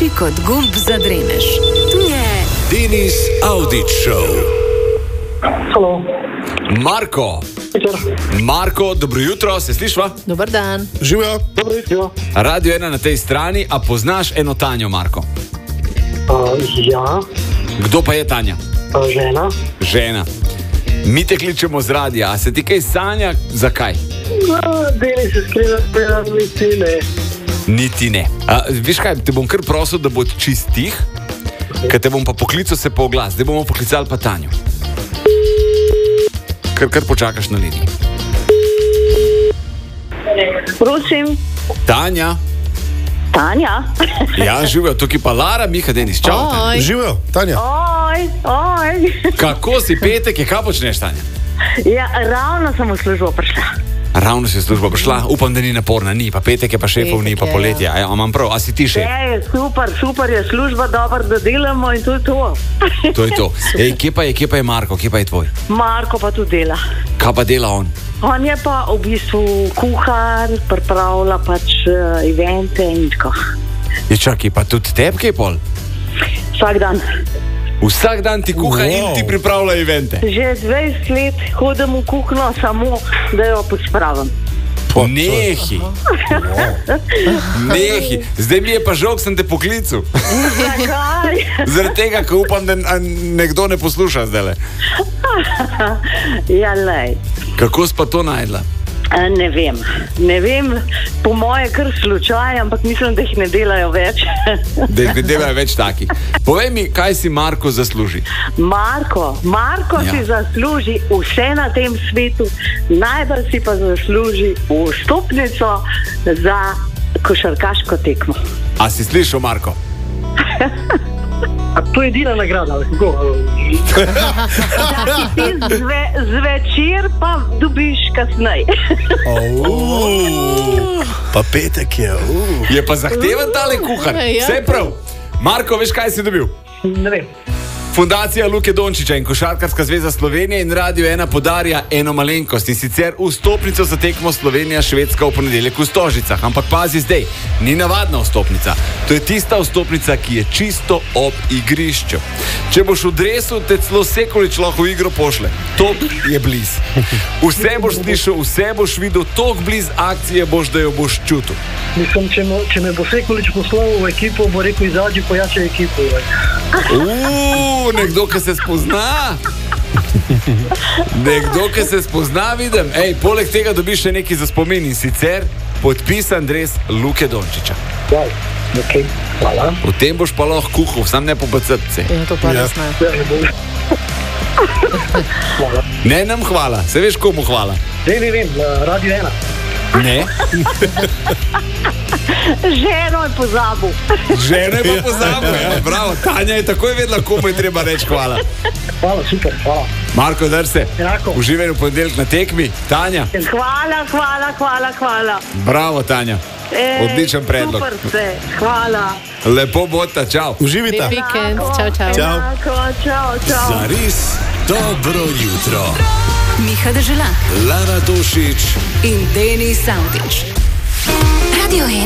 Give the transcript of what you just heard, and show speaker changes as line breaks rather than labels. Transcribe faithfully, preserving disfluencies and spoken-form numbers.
tanjši kot gumb za dremež. Tu je
Denis Avdić Show.
Halo.
Marko.
Peter.
Marko, dobro jutro, se slišva?
Dobar dan.
Živijo.
Dobro jutro.
Radio ena na tej strani, a poznaš eno Tanjo, Marko?
Uh, ja,
Kdo pa je Tanja?
uh, žena.
Žena. Mi te kličemo z radia, a se ti kaj sanja? Zakaj?
Uh, Deli se skriva, niti ne.
Niti ne. A, viš kaj, te bom kar prosil, da bo čist tih, ker te bom pa poklical se po glas. Zdaj bomo poklicali pa Tanjo. Kar, kar počakaš na liniji.
Prosim,
Tanja.
Tanja.
Ja, živijo, tukaj pa Lara, Miha, Denis. Čau, Tanja.
Oj.
Živijo, Tanja.
Oj, oj.
Kako si petek, je, kaj počneš, Tanja?
Ja, ravno sem v službo prišla.
Ravno si v službo prišla, upam, da ni naporna, ni, pa petek je, pa šefov ni, pa
Petek je,
poletje. A, ja, a imam prav, a si ti šef?
Je, super, super je služba, dobro, da delamo in to je to.
To je to. Ej, kje pa je, kje pa je Marko, kje pa je tvoj?
Marko pa tu dela.
Kaj pa dela on?
On je pa v bistvu kuhar, pripravlja pač uh, evente in tako.
Je čakaj, pa tudi tebi kaj pol?
Vsak dan.
Vsak dan ti kuha
Wow.
in ti pripravlja evente.
Že dvajset let hodim v kuhno samo, da jo pospravim.
Nehi. Nehi. Zdaj mi je pa žal, sem te poklical.
Zakaj?
Zaradi tega, ker upam, da a, nekdo ne posluša zdajle.
Ja, lej.
Kako si pa to najdla?
A, Ne vem, ne vem, po moje kar slučaj, ampak mislim, da jih ne delajo več.
Da jih ne delajo več taki. Povej mi, kaj si Marko zasluži?
Marko, Marko
Ja.
ja. si zasluži vse na tem svetu, najbolj si pa zasluži vstopnico za košarkaško tekmo.
A si slišal, Marko?
A to je edina nagrada, ali kako?
Ti zve, zvečer pa dobiš kasneje.
Pa petek je. Uh.
Je pa zahteven tale kuhar.
Ja.
Vse prav. Marko, veš, kaj si dobil?
Ne vem.
Fundacija Luke Dončića in Košarkarska zveza Slovenije in Radio ena podarja eno malenkost, in sicer vstopnico za tekmo Slovenija-Švedska v ponedeljek v Stožicah. Ampak pazi zdaj, ni navadna vstopnica. To je tista vstopnica, ki je čisto ob igrišču. Če boš v dresu, te celo Sekulič lahko v igro pošle. Tok je bliz. Vse boš slišal, vse boš videl, tok bliz akcije boš, da jo boš čutil.
Mislim, če me, če me bo Sekulič poslal v ekipo, bo rekel izađi pojačaj ekipo.
Uuu, nekdo, ki se spozna. Nekdo, ki se spozna, vidim. Ej, poleg tega dobiš še nekaj za spomin, in sicer podpisan dres Luke Dončića.
Wow, ok, hvala.
V tem boš pa lahko kuhal, sam ne po B C C.
Ja, to pa
Ja.
res ne.
Ja, ne bom. Hvala.
Ne nam hvala, se veš komu hvala?
Zdaj ne vem, na Radio ena.
Ne,
Ženo je pozabil.
žena je pa pozabil, ja, bravo. Tanja je takoj vedela, komu je treba reči hvala.
Hvala, super, hvala.
Marko, drž se.
Enako.
Uživaj v ponedeljek na tekmi. Tanja,
Hvala, hvala, hvala, hvala.
bravo, Tanja.
Ej,
Odličen predlog.
Super ste, hvala.
Lepo bota, čau.
Uživita.
Lep vikend. Čau, čau.
Čau.
Enako, čau, čau.
Zaris, dobro jutro.
Miha Dežela
Lara Tošič
in Denis Avdić. Radio ena.